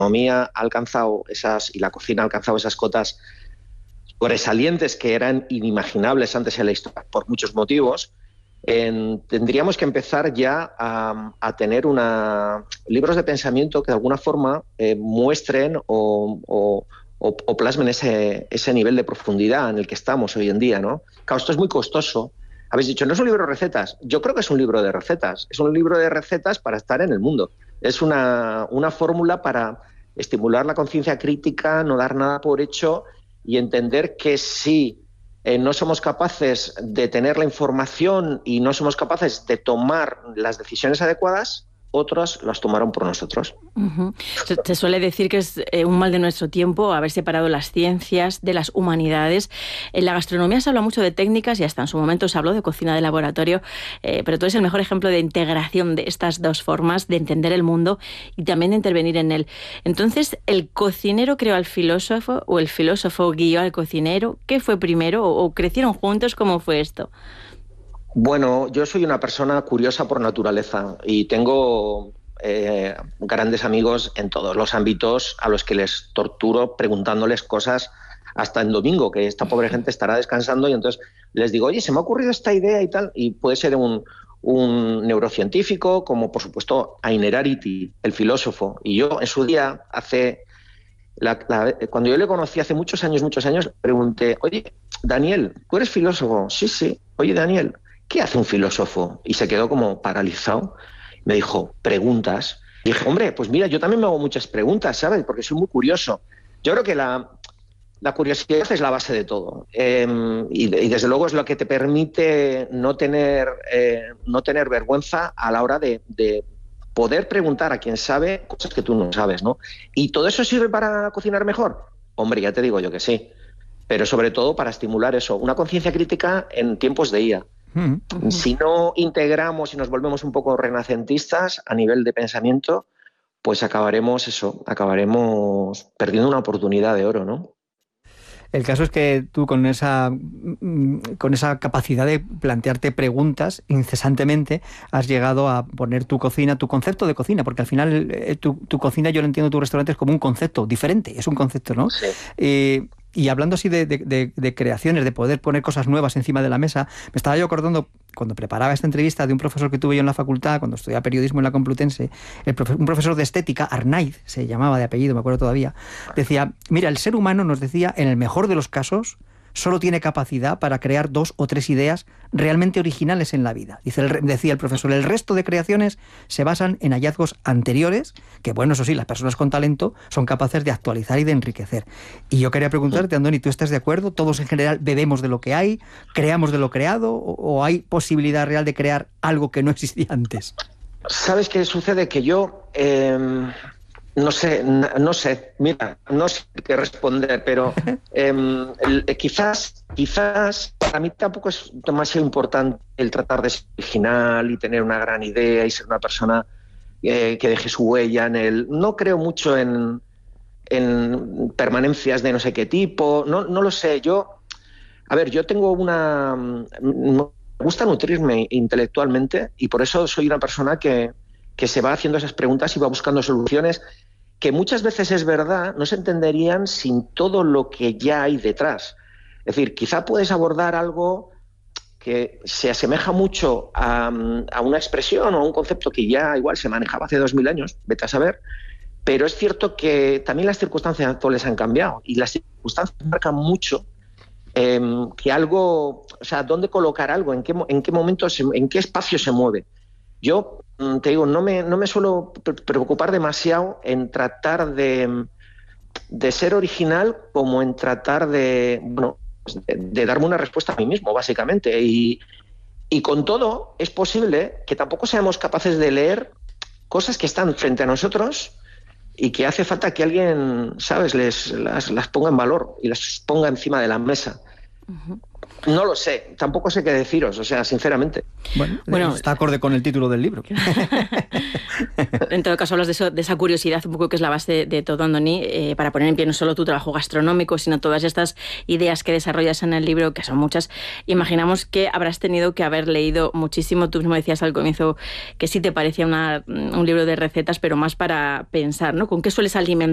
gastronomía ha alcanzado y la cocina ha alcanzado esas cotas sobresalientes que eran inimaginables antes en la historia por muchos motivos, tendríamos que empezar ya a tener libros de pensamiento que de alguna forma muestren o plasmen ese nivel de profundidad en el que estamos hoy en día, ¿no? Claro, esto es muy costoso. Habéis dicho, no es un libro de recetas. Yo creo que es un libro de recetas. Es un libro de recetas para estar en el mundo. Es una fórmula para estimular la conciencia crítica, no dar nada por hecho y entender que si no somos capaces de tener la información y no somos capaces de tomar las decisiones adecuadas, otros las tomaron por nosotros. Uh-huh. Se suele decir que es un mal de nuestro tiempo haber separado las ciencias de las humanidades. En la gastronomía se habla mucho de técnicas y hasta en su momento se habló de cocina de laboratorio, pero tú eres el mejor ejemplo de integración de estas dos formas de entender el mundo y también de intervenir en él. Entonces, ¿el cocinero creó al filósofo o el filósofo guió al cocinero? ¿Qué fue primero o crecieron juntos? ¿Cómo fue esto? Bueno, yo soy una persona curiosa por naturaleza y tengo grandes amigos en todos los ámbitos a los que les torturo preguntándoles cosas hasta en domingo, que esta pobre gente estará descansando y entonces les digo, oye, se me ha ocurrido esta idea y tal, y puede ser un neurocientífico, como por supuesto Ainer Ariti, el filósofo, y yo en su día, cuando yo le conocí hace muchos años, pregunté, oye, Daniel, ¿tú eres filósofo? Sí. Oye, Daniel, ¿qué hace un filósofo? Y se quedó como paralizado. Me dijo, preguntas. Y dije, hombre, pues mira, yo también me hago muchas preguntas, ¿sabes? Porque soy muy curioso. Yo creo que la curiosidad es la base de todo. Y desde luego es lo que te permite no tener vergüenza a la hora de poder preguntar a quien sabe cosas que tú no sabes, ¿no? ¿Y todo eso sirve para cocinar mejor? Hombre, ya te digo yo que sí. Pero sobre todo para estimular eso, una conciencia crítica en tiempos de IA. Uh-huh. Si no integramos y nos volvemos un poco renacentistas a nivel de pensamiento, pues acabaremos perdiendo una oportunidad de oro, ¿no? El caso es que tú con esa capacidad de plantearte preguntas incesantemente has llegado a poner tu concepto de cocina, porque al final tu cocina, yo lo entiendo, tu restaurante es como un concepto diferente, es un concepto, ¿no? Sí. Y hablando así de creaciones, de poder poner cosas nuevas encima de la mesa, me estaba yo acordando, cuando preparaba esta entrevista, de un profesor que tuve yo en la facultad, cuando estudiaba periodismo en la Complutense, un profesor de estética, Arnaiz, se llamaba de apellido, me acuerdo todavía, decía, mira, el ser humano, nos decía, en el mejor de los casos, solo tiene capacidad para crear 2 o 3 ideas realmente originales en la vida. Decía el profesor, el resto de creaciones se basan en hallazgos anteriores, que bueno, eso sí, las personas con talento son capaces de actualizar y de enriquecer. Y yo quería preguntarte, Andoni, ¿tú estás de acuerdo? ¿Todos en general bebemos de lo que hay? ¿Creamos de lo creado? ¿O hay posibilidad real de crear algo que no existía antes? ¿Sabes qué sucede? Que yo... No sé, mira, no sé qué responder, pero quizás para mí tampoco es demasiado importante el tratar de ser original y tener una gran idea y ser una persona que deje su huella en el... No creo mucho en permanencias de no sé qué tipo, no lo sé. Yo tengo me gusta nutrirme intelectualmente y por eso soy una persona que se va haciendo esas preguntas y va buscando soluciones que muchas veces, es verdad, no se entenderían sin todo lo que ya hay detrás. Es decir, quizá puedes abordar algo que se asemeja mucho a una expresión o a un concepto que ya igual se manejaba hace 2000 años, vete a saber, pero es cierto que también las circunstancias actuales han cambiado y las circunstancias marcan mucho que algo, o sea, dónde colocar algo, en qué momento, en qué espacio se mueve. Yo te digo, no me suelo preocupar demasiado en tratar de ser original como en tratar de darme una respuesta a mí mismo, básicamente. Y con todo, es posible que tampoco seamos capaces de leer cosas que están frente a nosotros y que hace falta que alguien, ¿sabes?, las ponga en valor y las ponga encima de la mesa. Uh-huh. No lo sé, tampoco sé qué deciros, o sea, sinceramente. Bueno, está acorde con el título del libro. En todo caso, hablas de esa curiosidad un poco que es la base de todo, Andoni, para poner en pie no solo tu trabajo gastronómico, sino todas estas ideas que desarrollas en el libro, que son muchas. Imaginamos que habrás tenido que haber leído muchísimo. Tú mismo decías al comienzo que sí te parecía un libro de recetas, pero más para pensar, ¿no? ¿Con qué sueles alimentar